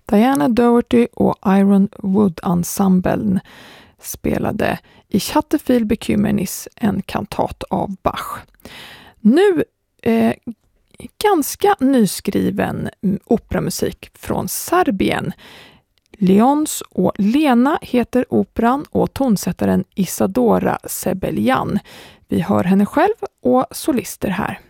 Diana Doherty och Iron Wood Ensemblen spelade Ich hatte viel Bekümmernis, en kantat av Bach. Nu ganska nyskriven operamusik från Serbien. Leons och Lena heter operan och tonsättaren Isadora Sebeljan. Vi hör henne själv och solister här.